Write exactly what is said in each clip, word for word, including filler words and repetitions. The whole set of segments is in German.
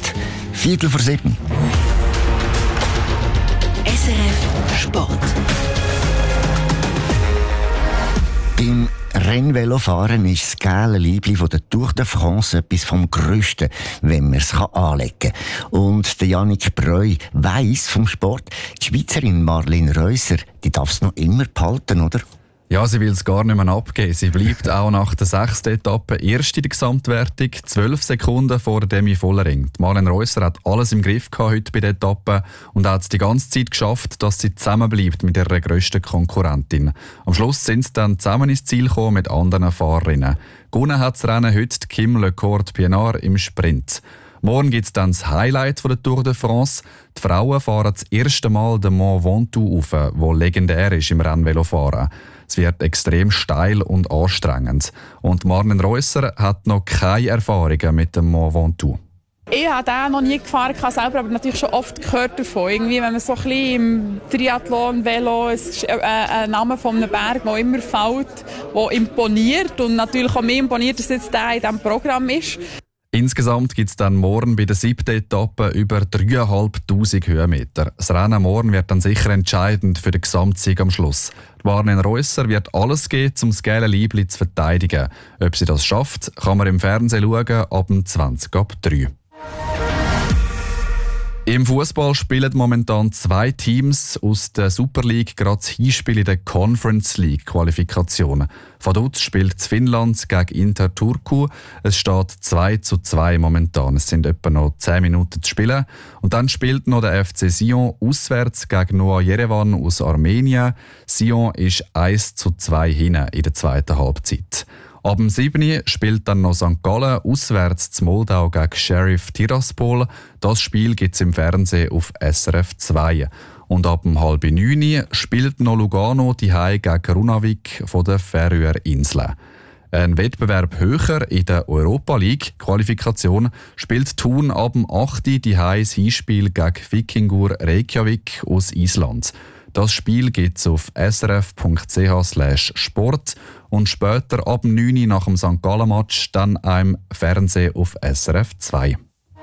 gerade Viertel vor sieben. S R F Sport. Beim Rennvelofahren ist das gelbe Liebli von der Tour de France etwas vom Grössten, wenn man es anlegen kann. Und der Yannick Breu weiss vom Sport, die Schweizerin Marlene Reusser, die darf es noch immer behalten, oder? Ja, sie will es gar nicht mehr abgeben. Sie bleibt auch nach der sechsten Etappe erst in der Gesamtwertung, zwölf Sekunden vor Demi Vollering. Marlene Reusser hat alles im Griff gehabt heute bei der Etappe und hat es die ganze Zeit geschafft, dass sie zusammenbleibt mit ihrer grössten Konkurrentin. Am Schluss sind sie dann zusammen ins Ziel gekommen mit anderen Fahrerinnen. Gewonnen hat das Rennen heute Kim Lecourt-Pienaar im Sprint. Morgen gibt es dann das Highlight der Tour de France. Die Frauen fahren das erste Mal den Mont Ventoux auf, der legendär ist im Rennvelofahren. Es wird extrem steil und anstrengend. Und Marlene Reusser hat noch keine Erfahrungen mit dem Mont Ventoux. Ich habe den noch nie gefahren, selber, aber natürlich schon oft gehört davon. Irgendwie, wenn man so ein bisschen im Triathlon, Velo, es ist ein Name von einem Berg, der immer fällt, der imponiert. Und natürlich auch mir imponiert, dass jetzt der in diesem Programm ist. Insgesamt gibt es dann morgen bei der siebten Etappe über dreitausendfünfhundert Höhenmeter. Das Rennen morgen wird dann sicher entscheidend für den Gesamtsieg am Schluss. Marlene Reusser wird alles geben, um das gelbe Liebli zu verteidigen. Ob sie das schafft, kann man im Fernsehen schauen, ab zwanzig ab drei. Im Fußball spielen momentan zwei Teams aus der Super League gerade das Hinspiel in der Conference League Qualifikation. Vaduz spielt Finnland gegen Inter Turku. Es steht zwei zu zwei momentan. Es sind etwa noch zehn Minuten zu spielen. Und dann spielt noch der F C Sion auswärts gegen Noah Yerevan aus Armenien. Sion ist eins zu zwei hinten in der zweiten Halbzeit. Ab dem siebten spielt dann noch Sankt Gallen auswärts zu Moldau gegen Sheriff Tiraspol. Das Spiel gibt es im Fernsehen auf S R F zwei. Und ab dem halb neun spielt noch Lugano daheim gegen Runavik von den Färöerinseln. Ein Wettbewerb höher in der Europa League Qualifikation spielt Thun ab dem achten daheim das Hinspiel gegen Vikingur Reykjavik aus Island. Das Spiel gibt es auf srf.ch slash sport und später ab neun nach dem Sankt Gallen-Match dann im Fernsehen auf S R F zwei.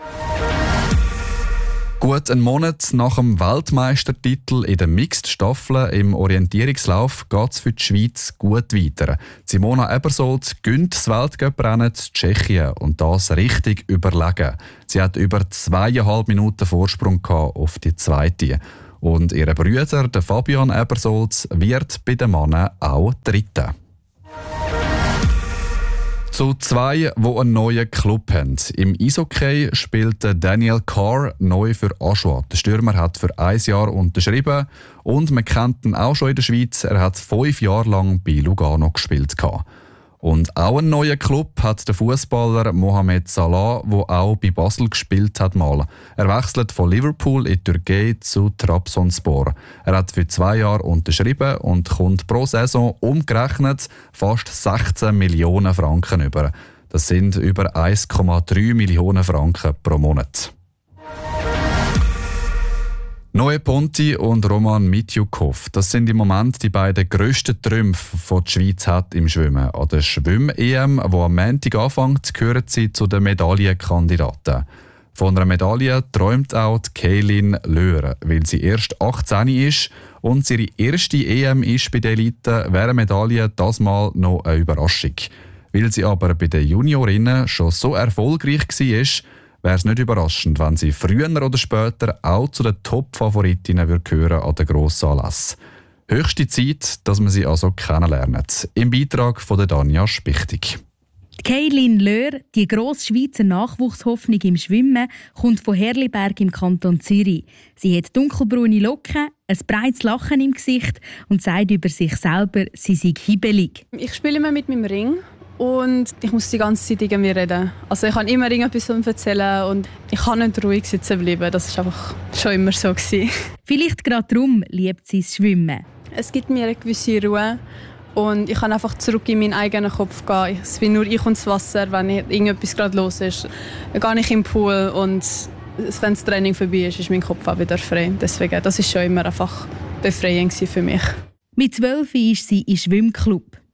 Gut einen Monat nach dem Weltmeistertitel in der Mixed-Staffel im Orientierungslauf geht es für die Schweiz gut weiter. Simona Ebersold gönnt das Weltcuprennen in Tschechien und das richtig überlegen. Sie hat über zweieinhalb Minuten Vorsprung auf die zweite. Und ihr Bruder, der Fabian Ebersold, wird bei den Männern auch Dritter. Zu zwei, die einen neuen Club haben. Im Eishockey spielt Daniel Carr neu für Aschua. Der Stürmer hat für ein Jahr unterschrieben und man kennt ihn auch schon in der Schweiz. Er hat fünf Jahre lang bei Lugano gespielt. Und auch einen neuen Club hat der Fußballer Mohamed Salah, der auch bei Basel gespielt hat. Mal. Er wechselt von Liverpool in die Türkei zu Trabzonspor. Er hat für zwei Jahre unterschrieben und kommt pro Saison umgerechnet fast sechzehn Millionen Franken über. Das sind über eins Komma drei Millionen Franken pro Monat. Noe Ponti und Roman Mitjukov, das sind im Moment die beiden grössten Trümpfe, die die Schweiz hat im Schwimmen. An der Schwimm-E M, die am Montag anfängt, gehören sie zu den Medaillenkandidaten. Von einer Medaille träumt auch Kaylin Löhr, weil sie erst achtzehn ist und ihre erste E M ist bei der Elite, wäre eine Medaille das Mal noch eine Überraschung. Weil sie aber bei den Juniorinnen schon so erfolgreich war, wäre es nicht überraschend, wenn sie früher oder später auch zu den Top-Favoritinnen gehören an den Grossanlässen. Höchste Zeit, dass man sie also kennenlernt. Im Beitrag von der Danja Spichtig. Kaylin Löhr, die grosse Schweizer Nachwuchshoffnung im Schwimmen, kommt von Herliberg im Kanton Zürich. Sie hat dunkelbraune Locken, ein breites Lachen im Gesicht und sagt über sich selber, sie sei hibbelig. Ich spiele immer mit meinem Ring. Und ich muss die ganze Zeit irgendwie reden. Also ich kann immer irgendetwas erzählen und ich kann nicht ruhig sitzen bleiben. Das war einfach schon immer so gewesen. Vielleicht gerade darum liebt sie das Schwimmen. Es gibt mir eine gewisse Ruhe und ich kann einfach zurück in meinen eigenen Kopf gehen. Es bin nur ich und das Wasser, wenn irgendetwas gerade los ist. Dann gehe ich im Pool und wenn das Training vorbei ist, ist mein Kopf auch wieder frei. Deswegen, das war schon immer einfach befreiend für mich. Mit zwölf ist sie im Schwimmclub.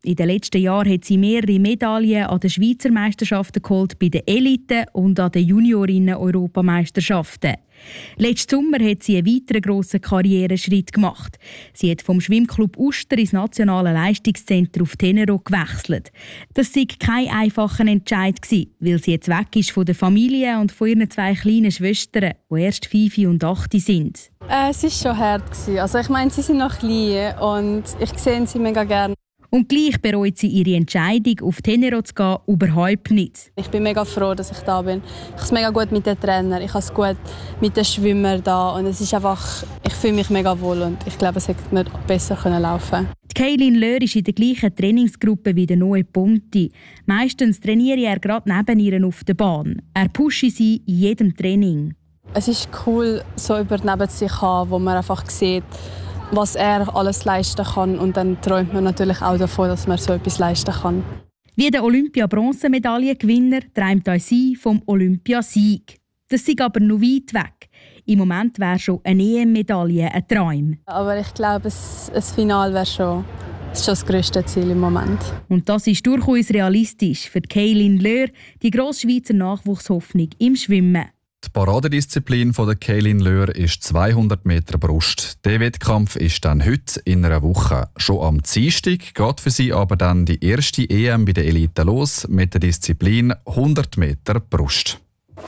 In den letzten Jahren hat sie mehrere Medaillen an den Schweizer Meisterschaften geholt, bei den Elite- und an den Juniorinnen-Europameisterschaften. Letzten Sommer hat sie einen weiteren grossen Karriereschritt gemacht. Sie hat vom Schwimmclub Uster ins Nationale Leistungszentrum auf Tenero gewechselt. Das war kein einfacher Entscheid, weil sie jetzt weg ist von der Familie und von ihren zwei kleinen Schwestern, die erst fünf und acht sind. Äh, es war schon hart. Also ich meine, sie sind noch klein und ich sehe sie mega gerne. Und gleich bereut sie ihre Entscheidung, auf Tenero zu gehen, überhaupt nicht. Ich bin mega froh, dass ich da bin. Ich habe es mega gut mit den Trainern, ich habe es gut mit den Schwimmern da und es ist einfach, ich fühle mich mega wohl und ich glaube, es hätte nicht besser laufen können. Kaylin Löhr ist in der gleichen Trainingsgruppe wie der Noe Ponti. Meistens trainiere er gerade neben ihr auf der Bahn. Er pushe sie in jedem Training. Es ist cool, so über neben sich zu haben, wo man einfach sieht, was er alles leisten kann. Und dann träumt man natürlich auch davon, dass man so etwas leisten kann. Wie der Olympia-Bronzemedaillengewinner träumt auch sie vom Olympiasieg. Das ist aber noch weit weg. Im Moment wäre schon eine E M-Medaille ein Traum. Aber ich glaube, das Finale wäre schon, das ist schon das grösste Ziel im Moment. Und das ist durchaus realistisch für Kaylin Löhr, die Grossschweizer Nachwuchshoffnung im Schwimmen. Die Paradedisziplin von der Kaylin Löhr ist zweihundert Meter Brust. Der Wettkampf ist dann heute in einer Woche. Schon am Dienstag geht für sie aber dann die erste E M bei der Elite los mit der Disziplin hundert Meter Brust.